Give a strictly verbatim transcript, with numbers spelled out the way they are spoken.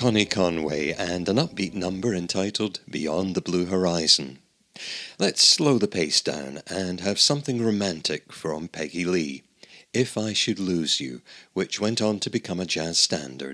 Connie Conway and an upbeat number entitled Beyond the Blue Horizon. Let's slow the pace down and have something romantic from Peggy Lee, If I Should Lose You, which went on to become a jazz standard.